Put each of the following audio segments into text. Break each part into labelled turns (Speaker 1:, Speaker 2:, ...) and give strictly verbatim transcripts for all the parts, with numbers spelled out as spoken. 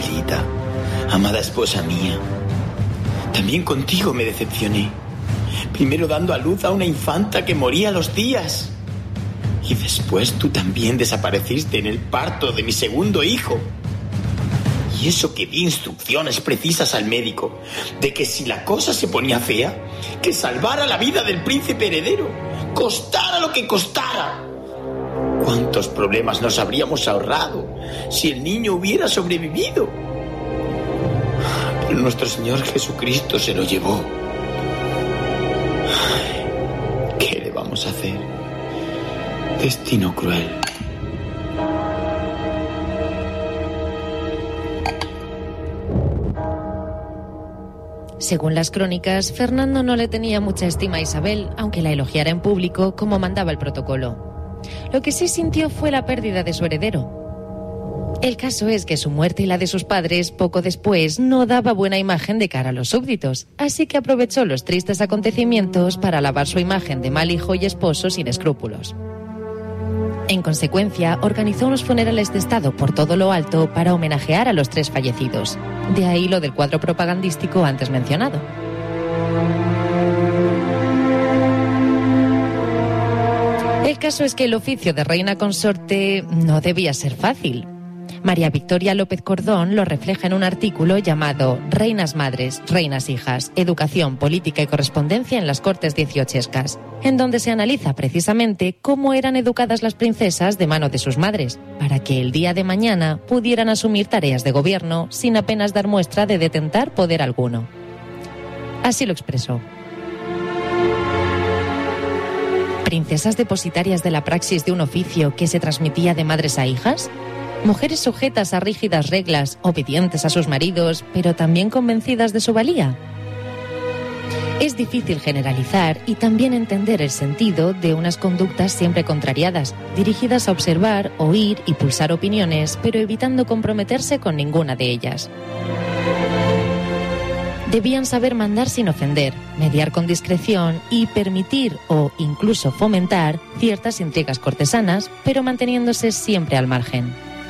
Speaker 1: Isabelita, amada esposa mía, también contigo me decepcioné. Primero dando a luz a una infanta que moría a los días. Y después tú también desapareciste en el parto de mi segundo hijo. Y eso que di instrucciones precisas al médico de que si la cosa se ponía fea, que salvara la vida del príncipe heredero, costara lo que costara. ¿Cuántos problemas nos habríamos ahorrado si el niño hubiera sobrevivido? Pero nuestro Señor Jesucristo se lo llevó. ¿Qué le vamos a hacer? Destino cruel.
Speaker 2: Según las crónicas, Fernando no le tenía mucha estima a Isabel, aunque la elogiara en público como mandaba el protocolo. Lo que sí sintió fue la pérdida de su heredero. El caso es que su muerte y la de sus padres, poco después, no daba buena imagen de cara a los súbditos, así que aprovechó los tristes acontecimientos para lavar su imagen de mal hijo y esposo sin escrúpulos. En consecuencia, organizó unos funerales de Estado por todo lo alto para homenajear a los tres fallecidos. De ahí lo del cuadro propagandístico antes mencionado. El caso es que el oficio de reina consorte no debía ser fácil. María Victoria López Cordón lo refleja en un artículo llamado Reinas Madres, Reinas Hijas, Educación, Política y Correspondencia en las Cortes dieciochescas, en donde se analiza precisamente cómo eran educadas las princesas de mano de sus madres, para que el día de mañana pudieran asumir tareas de gobierno sin apenas dar muestra de detentar poder alguno. Así lo expresó. ¿Princesas depositarias de la praxis de un oficio que se transmitía de madres a hijas? ¿Mujeres sujetas a rígidas reglas, obedientes a sus maridos, pero también convencidas de su valía? Es difícil generalizar y también entender el sentido de unas conductas siempre contrariadas, dirigidas a observar, oír y pulsar opiniones, pero evitando comprometerse con ninguna de ellas. Debían saber mandar sin ofender, mediar con discreción y permitir o incluso fomentar ciertas intrigas cortesanas, pero manteniéndose siempre al margen.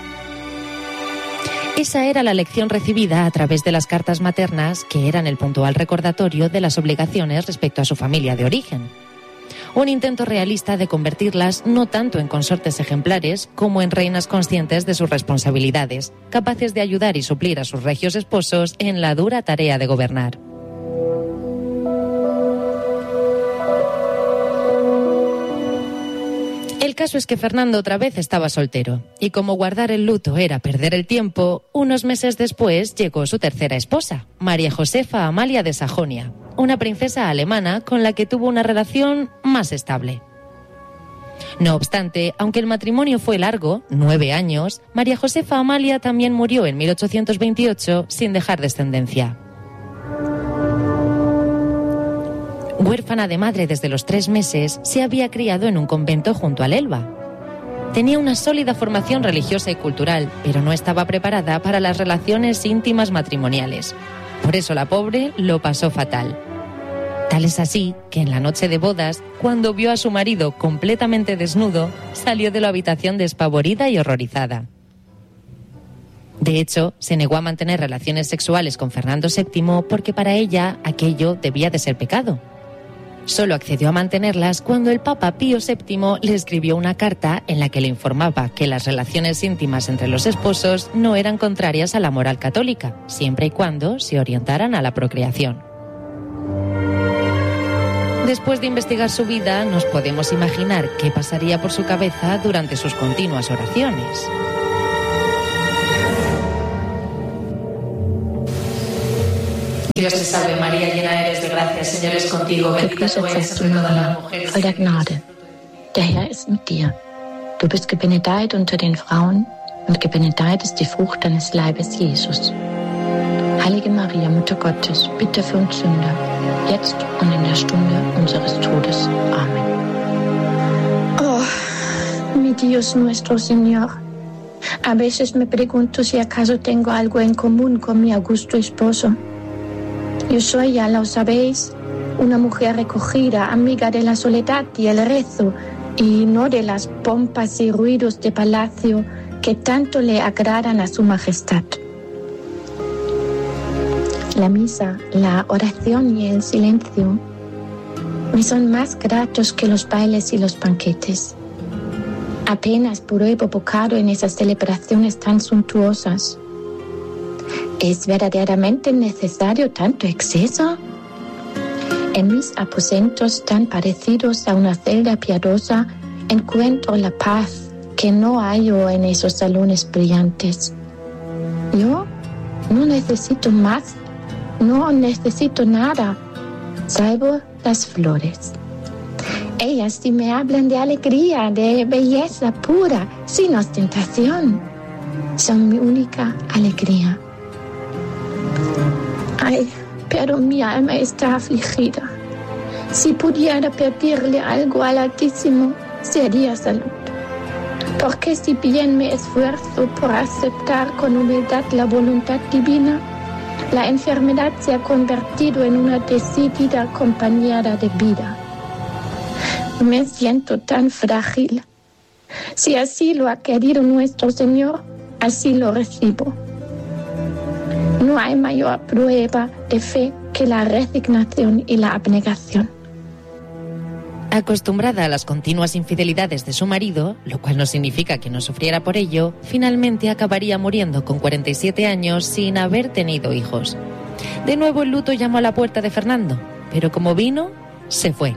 Speaker 2: Esa era la lección recibida a través de las cartas maternas, que eran el puntual recordatorio de las obligaciones respecto a su familia de origen. Un intento realista de convertirlas no tanto en consortes ejemplares como en reinas conscientes de sus responsabilidades, capaces de ayudar y suplir a sus regios esposos en la dura tarea de gobernar. El caso es que Fernando otra vez estaba soltero, y como guardar el luto era perder el tiempo, unos meses después llegó su tercera esposa, María Josefa Amalia de Sajonia, una princesa alemana con la que tuvo una relación más estable. No obstante, aunque el matrimonio fue largo, nueve años, María Josefa Amalia también murió en mil ochocientos veintiocho sin dejar descendencia. Huérfana de madre desde los tres meses, se había criado en un convento junto al Elba. Tenía una sólida formación religiosa y cultural, pero no estaba preparada para las relaciones íntimas matrimoniales. Por eso la pobre lo pasó fatal. Tal es así que en la noche de bodas, cuando vio a su marido completamente desnudo, salió de la habitación despavorida y horrorizada. De hecho, se negó a mantener relaciones sexuales con Fernando séptimo porque para ella aquello debía de ser pecado. Solo accedió a mantenerlas cuando el Papa Pío séptimo le escribió una carta en la que le informaba que las relaciones íntimas entre los esposos no eran contrarias a la moral católica, siempre y cuando se orientaran a la procreación. Después de investigar su vida, nos podemos imaginar qué pasaría por su cabeza durante sus continuas oraciones.
Speaker 3: Dios te salve María, llena eres de gracia, el Señor es contigo, bendita tú eres entre todas las mujeres.
Speaker 4: Voll der Gnade. Der Herr ist mit dir. Du bist gebenedeit unter den Frauen und gebenedeit ist die Frucht deines Leibes, Jesus. Heilige Maria, Mutter Gottes, bitte für uns Sünder, jetzt und in der Stunde unseres Todes. Amén.
Speaker 5: Oh, mi Dios nuestro Señor. A veces me pregunto si acaso tengo algo en común con mi augusto esposo. Yo soy, ya lo sabéis, una mujer recogida, amiga de la soledad y el rezo, y no de las pompas y ruidos de palacio que tanto le agradan a su majestad. La misa, la oración y el silencio me son más gratos que los bailes y los banquetes. Apenas pruebo bocado en esas celebraciones tan suntuosas. ¿Es verdaderamente necesario tanto exceso? En mis aposentos tan parecidos a una celda piadosa encuentro la paz que no hallo en esos salones brillantes. Yo no necesito más, no necesito nada, salvo las flores. Ellas sí me hablan de alegría, de belleza pura, sin ostentación. Son mi única alegría. Ay, pero mi alma está afligida. Si pudiera pedirle algo al Altísimo, sería salud. Porque si bien me esfuerzo por aceptar con humildad la voluntad divina, la enfermedad se ha convertido en una decidida compañera de vida. Me siento tan frágil. Si así lo ha querido nuestro Señor, así lo recibo. No hay mayor prueba de fe que la resignación y la abnegación.
Speaker 2: Acostumbrada a las continuas infidelidades de su marido, lo cual no significa que no sufriera por ello, finalmente acabaría muriendo con cuarenta y siete años sin haber tenido hijos. De nuevo el luto llamó a la puerta de Fernando, pero como vino, se fue.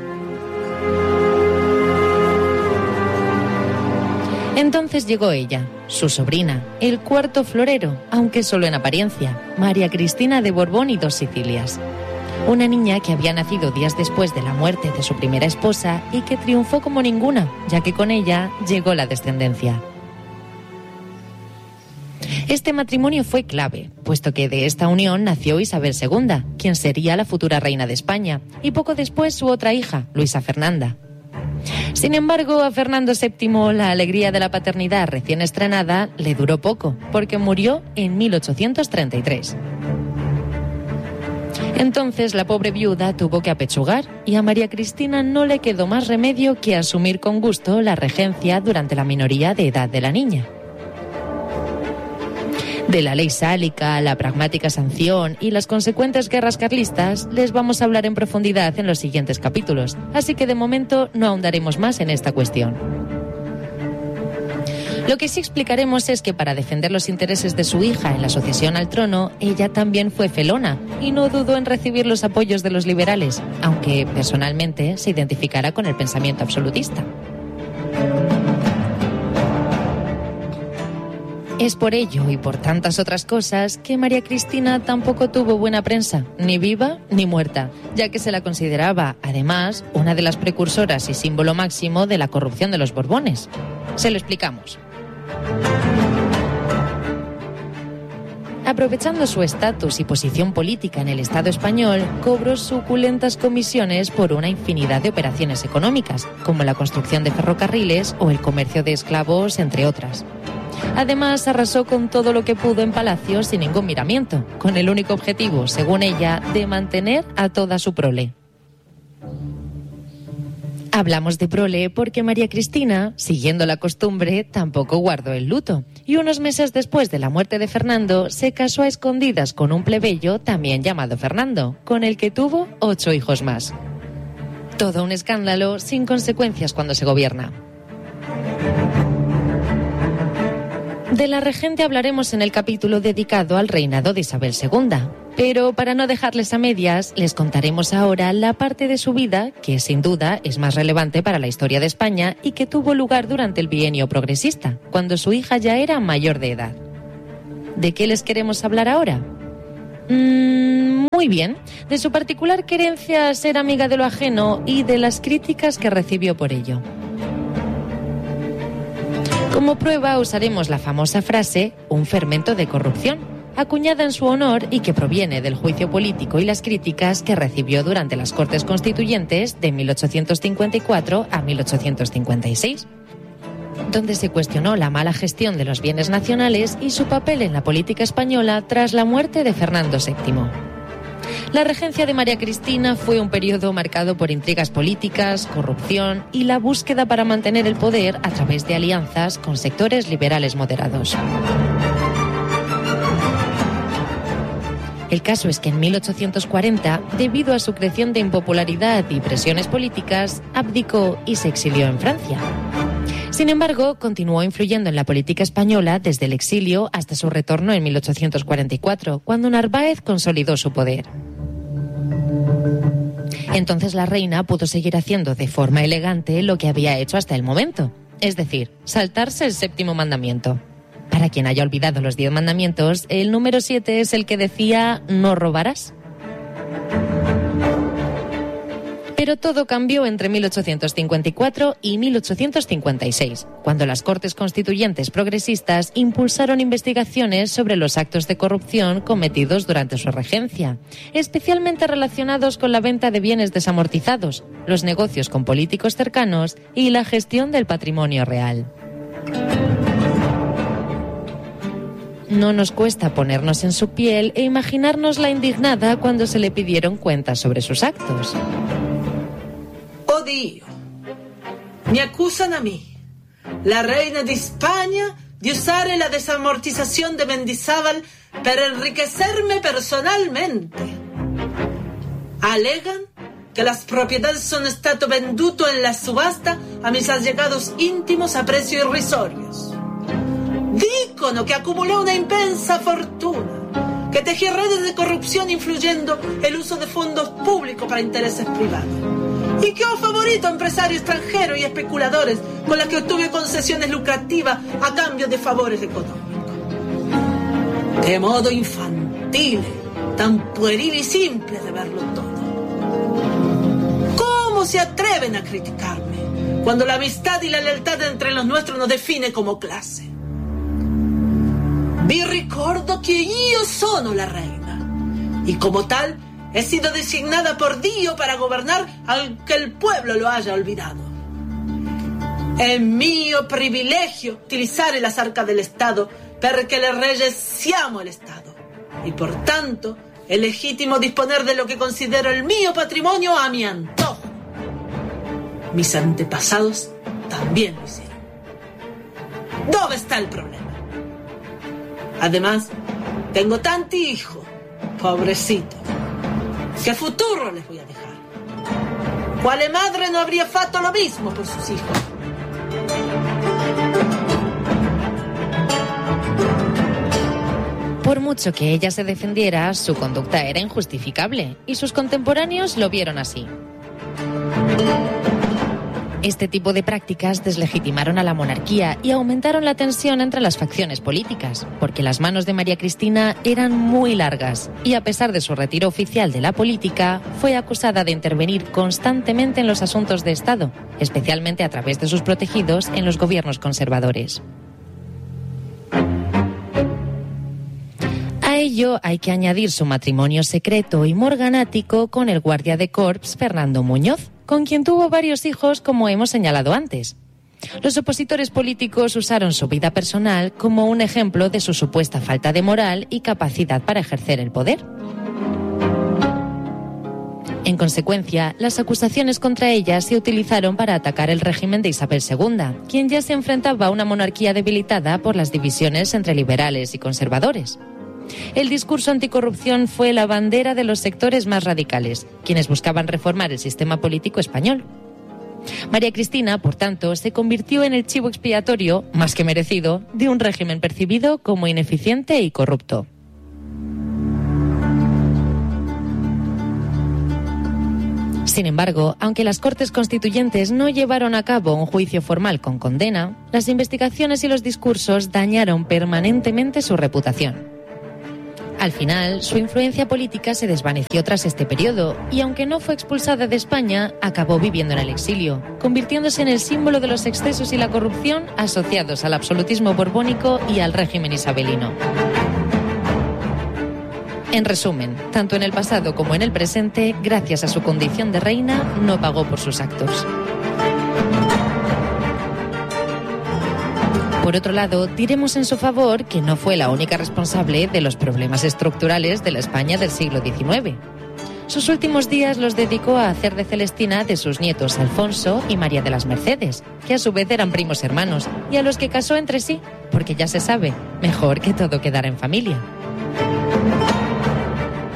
Speaker 2: Entonces llegó ella, su sobrina, el cuarto florero, aunque solo en apariencia, María Cristina de Borbón y dos Sicilias. Una niña que había nacido días después de la muerte de su primera esposa y que triunfó como ninguna, ya que con ella llegó la descendencia. Este matrimonio fue clave, puesto que de esta unión nació Isabel segunda, quien sería la futura reina de España, y poco después su otra hija, Luisa Fernanda. Sin embargo, a Fernando séptimo la alegría de la paternidad recién estrenada le duró poco, porque murió en mil ochocientos treinta y tres. Entonces la pobre viuda tuvo que apechugar y a María Cristina no le quedó más remedio que asumir con gusto la regencia durante la minoría de edad de la niña. De la ley sálica, la pragmática sanción y las consecuentes guerras carlistas les vamos a hablar en profundidad en los siguientes capítulos, así que de momento no ahondaremos más en esta cuestión. Lo que sí explicaremos es que para defender los intereses de su hija en la sucesión al trono, ella también fue felona y no dudó en recibir los apoyos de los liberales, aunque personalmente se identificara con el pensamiento absolutista. Es por ello y por tantas otras cosas que María Cristina tampoco tuvo buena prensa, ni viva ni muerta, ya que se la consideraba, además, una de las precursoras y símbolo máximo de la corrupción de los Borbones. Se lo explicamos. Aprovechando su estatus y posición política en el Estado español, cobró suculentas comisiones por una infinidad de operaciones económicas, como la construcción de ferrocarriles o el comercio de esclavos, entre otras. Además, arrasó con todo lo que pudo en palacio sin ningún miramiento, con el único objetivo, según ella, de mantener a toda su prole. Hablamos de prole porque María Cristina, siguiendo la costumbre, tampoco guardó el luto, y unos meses después de la muerte de Fernando, se casó a escondidas con un plebeyo también llamado Fernando, con el que tuvo ocho hijos más. Todo un escándalo sin consecuencias cuando se gobierna. De la regente hablaremos en el capítulo dedicado al reinado de Isabel segunda, pero para no dejarles a medias, les contaremos ahora la parte de su vida que sin duda es más relevante para la historia de España y que tuvo lugar durante el bienio progresista, cuando su hija ya era mayor de edad. ¿De qué les queremos hablar ahora? Mm, muy bien, de su particular querencia a ser amiga de lo ajeno y de las críticas que recibió por ello. Como prueba usaremos la famosa frase «un fermento de corrupción», acuñada en su honor y que proviene del juicio político y las críticas que recibió durante las Cortes Constituyentes de mil ochocientos cincuenta y cuatro a mil ochocientos cincuenta y seis, donde se cuestionó la mala gestión de los bienes nacionales y su papel en la política española tras la muerte de Fernando séptimo. La regencia de María Cristina fue un periodo marcado por intrigas políticas, corrupción y la búsqueda para mantener el poder a través de alianzas con sectores liberales moderados. El caso es que en mil ochocientos cuarenta, debido a su creciente impopularidad y presiones políticas, abdicó y se exilió en Francia. Sin embargo, continuó influyendo en la política española desde el exilio hasta su retorno en mil ochocientos cuarenta y cuatro, cuando Narváez consolidó su poder. Entonces la reina pudo seguir haciendo de forma elegante lo que había hecho hasta el momento, es decir, saltarse el séptimo mandamiento. Para quien haya olvidado los diez mandamientos, el número siete es el que decía «no robarás». Pero todo cambió entre mil ochocientos cincuenta y cuatro y mil ochocientos cincuenta y seis, cuando las Cortes Constituyentes progresistas impulsaron investigaciones sobre los actos de corrupción cometidos durante su regencia, especialmente relacionados con la venta de bienes desamortizados, los negocios con políticos cercanos y la gestión del patrimonio real. No nos cuesta ponernos en su piel e imaginarnos la indignada cuando se le pidieron cuentas sobre sus actos.
Speaker 6: Oh Dio, mi accusan a mí, la reina de España, di usare la desamortización de Mendizábal per enriquecerme personalmente. Alegan que las propiedades son stato venduto en la subasta a mis allegados íntimos a precios irrisorios. Dicono che accumulò una immensa fortuna, que tejí redes de corrupción influyendo el uso de fondos públicos para intereses privados, y que ho favorito a empresarios extranjeros y especuladores con los que obtuve concesiones lucrativas a cambio de favores económicos. Qué modo infantil, tan pueril y simple de verlo todo. ¿Cómo se atreven a criticarme cuando la amistad y la lealtad entre los nuestros nos define como clase? Vi ricordo que io sono la reina, y como tal he sido designada por Dio para gobernar aunque el pueblo lo haya olvidado. Es mío privilegio utilizar las arcas del Estado perché le reyes siamo el Estado, y por tanto es legítimo disponer de lo que considero el mío patrimonio a mi antojo. Mis antepasados también lo hicieron. ¿Dónde está el problema? Además, tengo tanto hijo, pobrecito. ¿Qué futuro les voy a dejar? ¿Cuál madre no habría fatto lo mismo por sus hijos?
Speaker 2: Por mucho que ella se defendiera, su conducta era injustificable, y sus contemporáneos lo vieron así. Este tipo de prácticas deslegitimaron a la monarquía y aumentaron la tensión entre las facciones políticas, porque las manos de María Cristina eran muy largas y, a pesar de su retiro oficial de la política, fue acusada de intervenir constantemente en los asuntos de Estado, especialmente a través de sus protegidos en los gobiernos conservadores. A ello hay que añadir su matrimonio secreto y morganático con el guardia de corps Fernando Muñoz, con quien tuvo varios hijos, como hemos señalado antes. Los opositores políticos usaron su vida personal como un ejemplo de su supuesta falta de moral y capacidad para ejercer el poder. En consecuencia, las acusaciones contra ella se utilizaron para atacar el régimen de Isabel segunda, quien ya se enfrentaba a una monarquía debilitada por las divisiones entre liberales y conservadores. El discurso anticorrupción fue la bandera de los sectores más radicales, quienes buscaban reformar el sistema político español. María Cristina, por tanto, se convirtió en el chivo expiatorio, más que merecido, de un régimen percibido como ineficiente y corrupto. Sin embargo, aunque las Cortes Constituyentes no llevaron a cabo un juicio formal con condena, las investigaciones y los discursos dañaron permanentemente su reputación. Al final, su influencia política se desvaneció tras este periodo y, aunque no fue expulsada de España, acabó viviendo en el exilio, convirtiéndose en el símbolo de los excesos y la corrupción asociados al absolutismo borbónico y al régimen isabelino. En resumen, tanto en el pasado como en el presente, gracias a su condición de reina, no pagó por sus actos. Por otro lado, diremos en su favor que no fue la única responsable de los problemas estructurales de la España del siglo diecinueve. Sus últimos días los dedicó a hacer de Celestina de sus nietos Alfonso y María de las Mercedes, que a su vez eran primos hermanos, y a los que casó entre sí, porque ya se sabe, mejor que todo quedara en familia.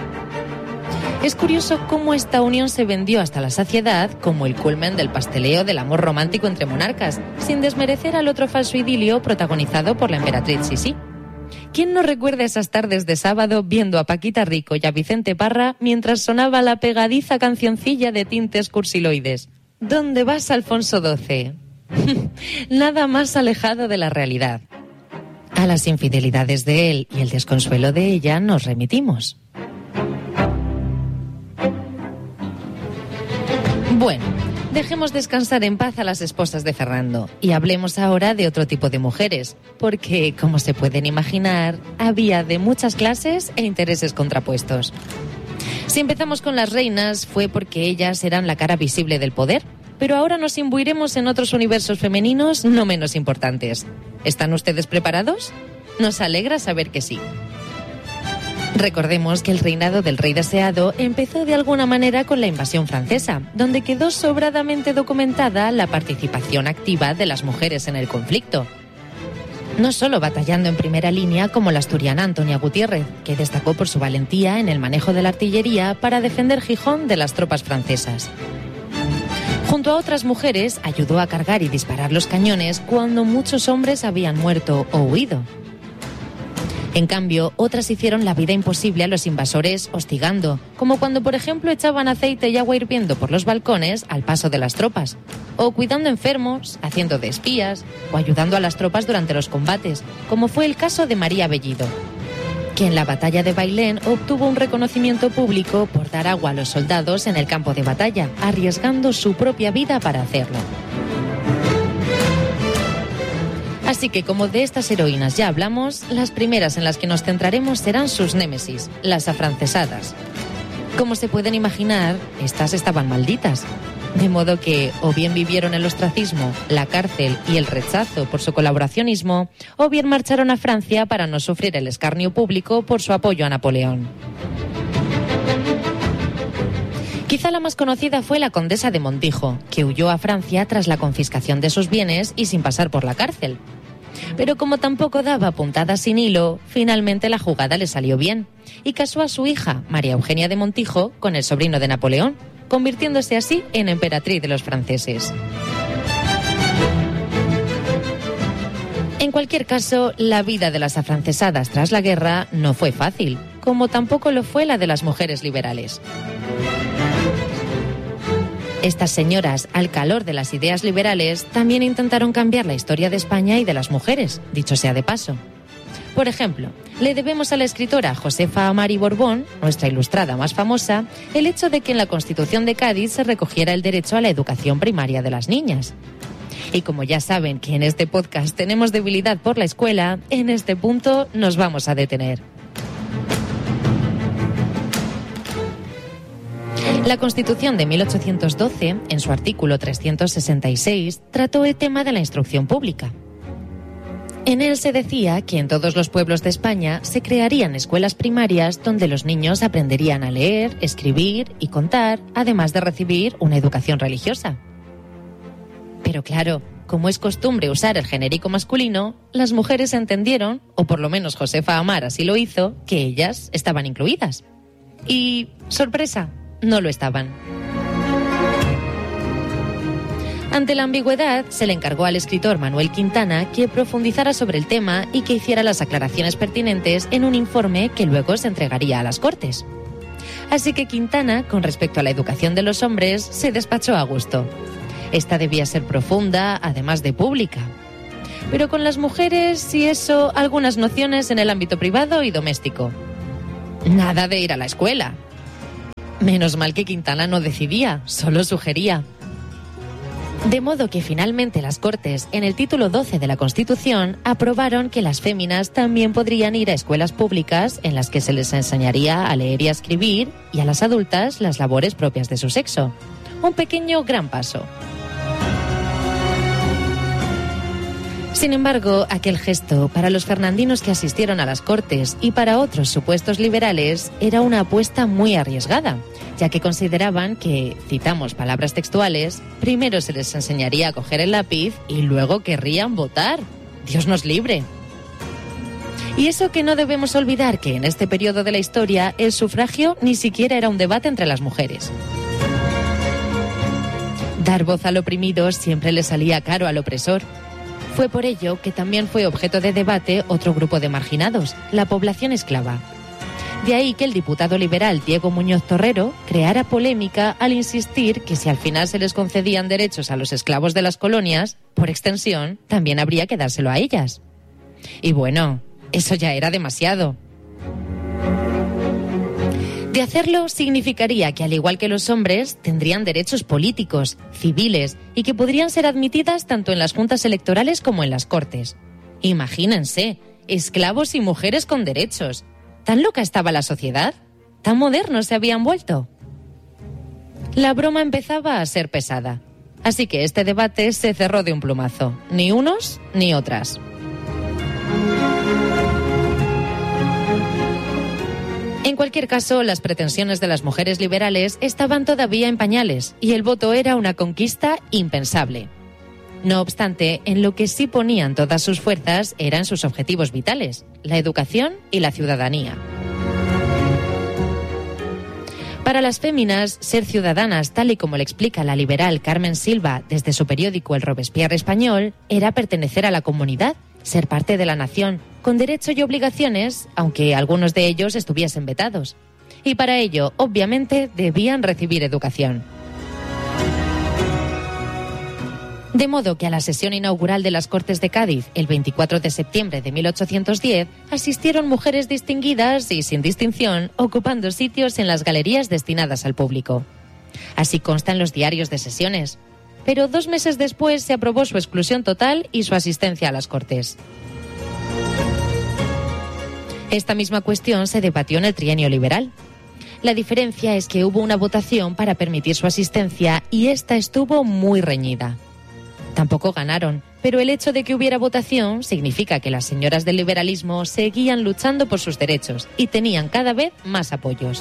Speaker 2: Es curioso cómo esta unión se vendió hasta la saciedad como el culmen del pasteleo del amor romántico entre monarcas, sin desmerecer al otro falso idilio protagonizado por la emperatriz Sisi. ¿Quién no recuerda esas tardes de sábado viendo a Paquita Rico y a Vicente Parra mientras sonaba la pegadiza cancioncilla de tintes cursiloides? ¿Dónde vas, Alfonso doce? Nada más alejado de la realidad. A las infidelidades de él y el desconsuelo de ella nos remitimos. Bueno, dejemos descansar en paz a las esposas de Fernando y hablemos ahora de otro tipo de mujeres, porque, como se pueden imaginar, había de muchas clases e intereses contrapuestos. Si empezamos con las reinas fue porque ellas eran la cara visible del poder, pero ahora nos imbuiremos en otros universos femeninos no menos importantes. ¿Están ustedes preparados? Nos alegra saber que sí. Recordemos que el reinado del rey deseado empezó de alguna manera con la invasión francesa, donde quedó sobradamente documentada la participación activa de las mujeres en el conflicto. No solo batallando en primera línea como la asturiana Antonia Gutiérrez, que destacó por su valentía en el manejo de la artillería para defender Gijón de las tropas francesas. Junto a otras mujeres, ayudó a cargar y disparar los cañones cuando muchos hombres habían muerto o huido. En cambio, otras hicieron la vida imposible a los invasores hostigando, como cuando, por ejemplo, echaban aceite y agua hirviendo por los balcones al paso de las tropas, o cuidando enfermos, haciendo de espías, o ayudando a las tropas durante los combates, como fue el caso de María Bellido, que en la batalla de Bailén obtuvo un reconocimiento público por dar agua a los soldados en el campo de batalla, arriesgando su propia vida para hacerlo. Así que, como de estas heroínas ya hablamos, las primeras en las que nos centraremos serán sus némesis, las afrancesadas. Como se pueden imaginar, estas estaban malditas. De modo que o bien vivieron el ostracismo, la cárcel y el rechazo por su colaboracionismo, o bien marcharon a Francia para no sufrir el escarnio público por su apoyo a Napoleón. Quizá la más conocida fue la condesa de Montijo, que huyó a Francia tras la confiscación de sus bienes y sin pasar por la cárcel. Pero como tampoco daba puntadas sin hilo, finalmente la jugada le salió bien y casó a su hija, María Eugenia de Montijo, con el sobrino de Napoleón, convirtiéndose así en emperatriz de los franceses. En cualquier caso, la vida de las afrancesadas tras la guerra no fue fácil, como tampoco lo fue la de las mujeres liberales. Estas señoras, al calor de las ideas liberales, también intentaron cambiar la historia de España y de las mujeres, dicho sea de paso. Por ejemplo, le debemos a la escritora Josefa Amari Borbón, nuestra ilustrada más famosa, el hecho de que en la Constitución de Cádiz se recogiera el derecho a la educación primaria de las niñas. Y como ya saben que en este podcast tenemos debilidad por la escuela, en este punto nos vamos a detener. La Constitución de mil ochocientos doce, en su artículo trescientos sesenta y seis, trató el tema de la instrucción pública. En él se decía que en todos los pueblos de España se crearían escuelas primarias donde los niños aprenderían a leer, escribir y contar, además de recibir una educación religiosa. Pero claro, como es costumbre usar el genérico masculino, las mujeres entendieron, o por lo menos Josefa Amar así lo hizo, que ellas estaban incluidas. Y, sorpresa, no lo estaban. Ante la ambigüedad, se le encargó al escritor Manuel Quintana que profundizara sobre el tema y que hiciera las aclaraciones pertinentes en un informe que luego se entregaría a las Cortes. Así que Quintana, con respecto a la educación de los hombres, se despachó a gusto. Esta debía ser profunda, además de pública. Pero con las mujeres, y eso, algunas nociones en el ámbito privado y doméstico. Nada de ir a la escuela. Menos mal que Quintana no decidía, solo sugería. De modo que finalmente las Cortes, en el título doce de la Constitución, aprobaron que las féminas también podrían ir a escuelas públicas en las que se les enseñaría a leer y a escribir, y a las adultas las labores propias de su sexo. Un pequeño gran paso. Sin embargo, aquel gesto, para los fernandinos que asistieron a las Cortes y para otros supuestos liberales, era una apuesta muy arriesgada, ya que consideraban que, citamos palabras textuales, primero se les enseñaría a coger el lápiz y luego querrían votar. ¡Dios nos libre! Y eso que no debemos olvidar que en este periodo de la historia el sufragio ni siquiera era un debate entre las mujeres. Dar voz al oprimido siempre le salía caro al opresor. Fue por ello que también fue objeto de debate otro grupo de marginados, la población esclava. De ahí que el diputado liberal Diego Muñoz Torrero creara polémica al insistir que si al final se les concedían derechos a los esclavos de las colonias, por extensión, también habría que dárselo a ellas. Y bueno, eso ya era demasiado. De hacerlo significaría que, al igual que los hombres, tendrían derechos políticos, civiles y que podrían ser admitidas tanto en las juntas electorales como en las cortes. Imagínense, esclavos y mujeres con derechos. ¿Tan loca estaba la sociedad? ¿Tan modernos se habían vuelto? La broma empezaba a ser pesada. Así que este debate se cerró de un plumazo. Ni unos ni otras. En cualquier caso, las pretensiones de las mujeres liberales estaban todavía en pañales y el voto era una conquista impensable. No obstante, en lo que sí ponían todas sus fuerzas eran sus objetivos vitales, la educación y la ciudadanía. Para las féminas, ser ciudadanas, tal y como le explica la liberal Carmen Silva desde su periódico El Robespierre Español, era pertenecer a la comunidad, ser parte de la nación, con derecho y obligaciones, aunque algunos de ellos estuviesen vetados. Y para ello, obviamente, debían recibir educación. De modo que a la sesión inaugural de las Cortes de Cádiz, el veinticuatro de septiembre de mil ochocientos diez, asistieron mujeres distinguidas y sin distinción, ocupando sitios en las galerías destinadas al público. Así consta en los diarios de sesiones. Pero dos meses después se aprobó su exclusión total y su asistencia a las Cortes. Esta misma cuestión se debatió en el trienio liberal. La diferencia es que hubo una votación para permitir su asistencia y esta estuvo muy reñida. Tampoco ganaron, pero el hecho de que hubiera votación significa que las señoras del liberalismo seguían luchando por sus derechos y tenían cada vez más apoyos.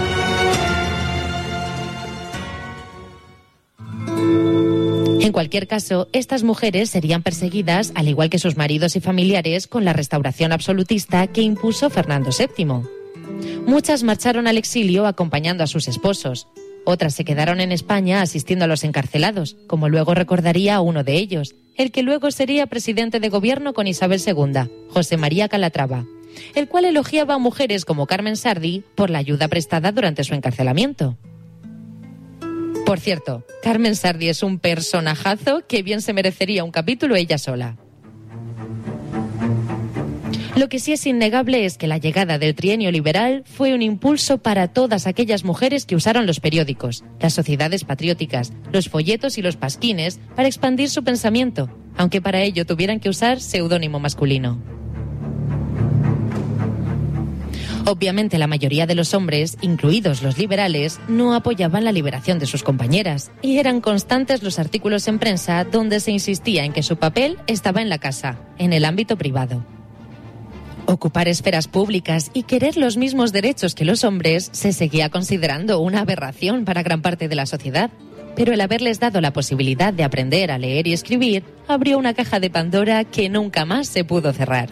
Speaker 2: En cualquier caso, estas mujeres serían perseguidas, al igual que sus maridos y familiares, con la restauración absolutista que impuso Fernando séptimo. Muchas marcharon al exilio acompañando a sus esposos. Otras se quedaron en España asistiendo a los encarcelados, como luego recordaría uno de ellos, el que luego sería presidente de gobierno con Isabel segunda, José María Calatrava, el cual elogiaba a mujeres como Carmen Sardi por la ayuda prestada durante su encarcelamiento. Por cierto, Carmen Sardi es un personajazo que bien se merecería un capítulo ella sola. Lo que sí es innegable es que la llegada del trienio liberal fue un impulso para todas aquellas mujeres que usaron los periódicos, las sociedades patrióticas, los folletos y los pasquines para expandir su pensamiento, aunque para ello tuvieran que usar seudónimo masculino. Obviamente la mayoría de los hombres, incluidos los liberales, no apoyaban la liberación de sus compañeras, y eran constantes los artículos en prensa donde se insistía en que su papel estaba en la casa, en el ámbito privado. Ocupar esferas públicas y querer los mismos derechos que los hombres se seguía considerando una aberración para gran parte de la sociedad, pero el haberles dado la posibilidad de aprender a leer y escribir abrió una caja de Pandora que nunca más se pudo cerrar.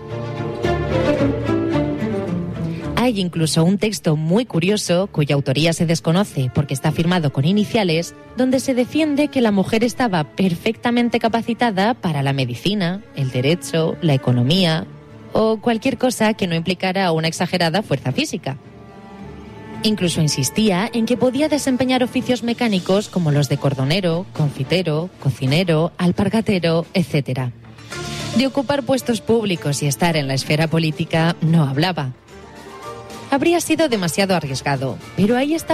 Speaker 2: Hay incluso un texto muy curioso, cuya autoría se desconoce porque está firmado con iniciales, donde se defiende que la mujer estaba perfectamente capacitada para la medicina, el derecho, la economía o cualquier cosa que no implicara una exagerada fuerza física. Incluso insistía en que podía desempeñar oficios mecánicos como los de cordonero, confitero, cocinero, alpargatero, etcétera. De ocupar puestos públicos y estar en la esfera política no hablaba. Habría sido demasiado arriesgado, pero ahí estaba